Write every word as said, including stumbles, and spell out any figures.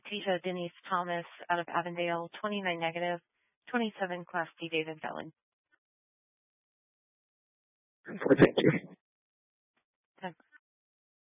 Tisha Denise Thomas out of Avondale, twenty-nine negative, twenty-seven Class D David felon. Thank you.